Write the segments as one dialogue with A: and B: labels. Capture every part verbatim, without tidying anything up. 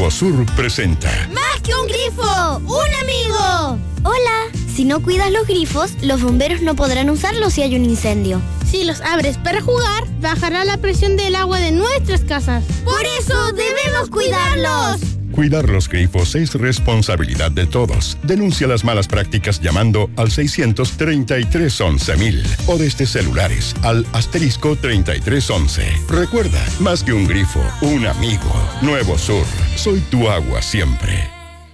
A: Nuevo Sur presenta
B: ¡Más que un grifo! ¡Un amigo!
C: Hola, si no cuidas los grifos, los bomberos no podrán usarlos si hay un incendio.
B: Si los abres para jugar, bajará la presión del agua de nuestras casas. ¡Por eso debemos cuidarlos!
A: Cuidar los grifos es responsabilidad de todos. Denuncia las malas prácticas llamando al seiscientos treinta y tres once mil o desde celulares al asterisco treinta y tres once. Recuerda, más que un grifo, un amigo. Nuevo Sur, soy tu agua siempre.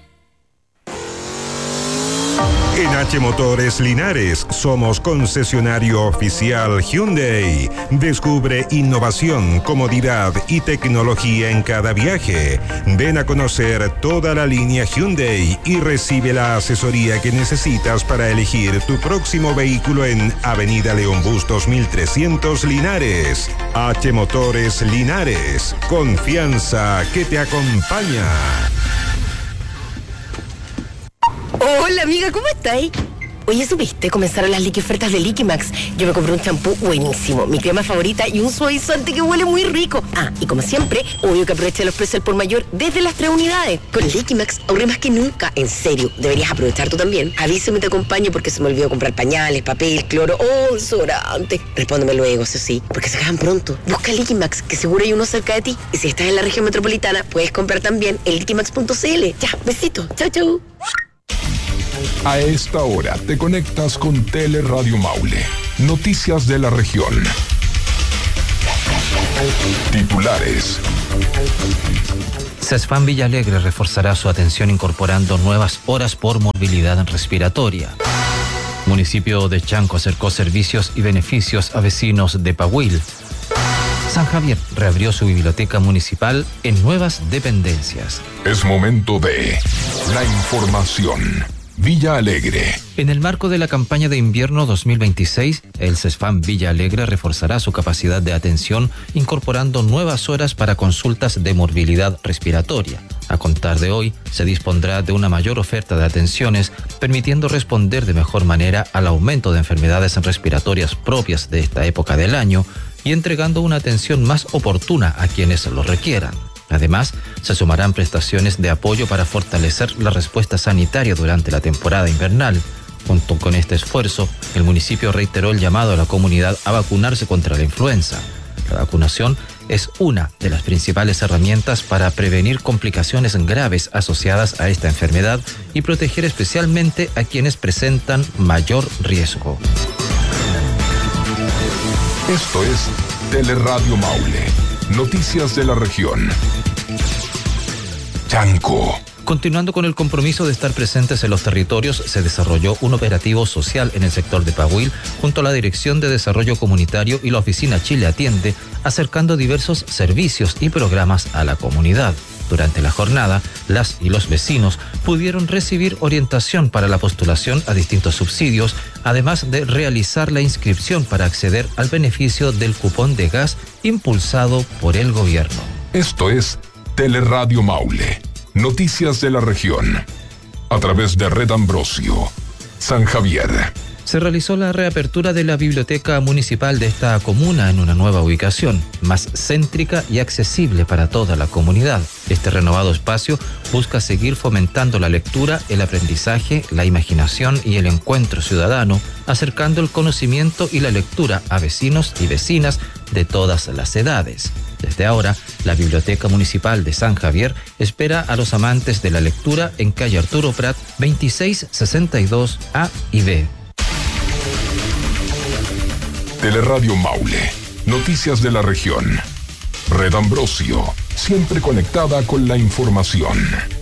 D: En H Motores Linares somos concesionario oficial Hyundai. Descubre innovación, comodidad y tecnología en cada viaje. Ven a conocer toda la línea Hyundai y recibe la asesoría que necesitas para elegir tu próximo vehículo en Avenida León Bustos mil trescientos Linares. H Motores Linares, confianza que te acompaña.
E: Hola amiga, ¿cómo estáis? Oye, ¿supiste? Comenzaron las liqui ofertas de Liquimax. Yo me compré un champú buenísimo, mi crema favorita y un suavizante que huele muy rico. Ah, y como siempre, obvio que aproveché los precios al por mayor desde las tres unidades. Con Liquimax ahorré más que nunca. En serio, deberías aprovechar tú también. Avísame y te acompaño porque se me olvidó comprar pañales, papel, cloro o desodorante. Respóndeme luego, eso sí, porque se acaban pronto. Busca Liquimax, que seguro hay uno cerca de ti. Y si estás en la región metropolitana, puedes comprar también en liquimax punto c l. Ya, besito. Chau, chau.
F: A esta hora te conectas con Teleradio Maule. Noticias de la región. Titulares.
G: CESFAM Villa Alegre reforzará su atención incorporando nuevas horas por movilidad respiratoria. Municipio de Chanco acercó servicios y beneficios a vecinos de Pahuil. San Javier reabrió su biblioteca municipal en nuevas dependencias.
F: Es momento de la información. Villa Alegre.
G: En el marco de la campaña de invierno dos mil veintiséis, el CESFAM Villa Alegre reforzará su capacidad de atención incorporando nuevas horas para consultas de morbilidad respiratoria. A contar de hoy, se dispondrá de una mayor oferta de atenciones, permitiendo responder de mejor manera al aumento de enfermedades respiratorias propias de esta época del año y entregando una atención más oportuna a quienes lo requieran. Además, se sumarán prestaciones de apoyo para fortalecer la respuesta sanitaria durante la temporada invernal. Junto con este esfuerzo, el municipio reiteró el llamado a la comunidad a vacunarse contra la influenza. La vacunación es una de las principales herramientas para prevenir complicaciones graves asociadas a esta enfermedad y proteger especialmente a quienes presentan mayor riesgo.
F: Esto es Teleradio Maule. Noticias de la región. Chanco.
G: Continuando con el compromiso de estar presentes en los territorios, se desarrolló un operativo social en el sector de Pahuil junto a la Dirección de Desarrollo Comunitario y la Oficina Chile Atiende, acercando diversos servicios y programas a la comunidad. Durante la jornada, las y los vecinos pudieron recibir orientación para la postulación a distintos subsidios, además de realizar la inscripción para acceder al beneficio del cupón de gas impulsado por el gobierno.
F: Esto es Teleradio Maule. Noticias de la región. A través de Red Ambrosio. San Javier.
G: Se realizó la reapertura de la biblioteca municipal de esta comuna en una nueva ubicación, más céntrica y accesible para toda la comunidad. Este renovado espacio busca seguir fomentando la lectura, el aprendizaje, la imaginación y el encuentro ciudadano, acercando el conocimiento y la lectura a vecinos y vecinas de todas las edades. Desde ahora, la Biblioteca Municipal de San Javier espera a los amantes de la lectura en calle Arturo Prat, veintiséis sesenta y dos A y B.
F: Teleradio Maule. Noticias de la región. Red Ambrosio. Siempre conectada con la información.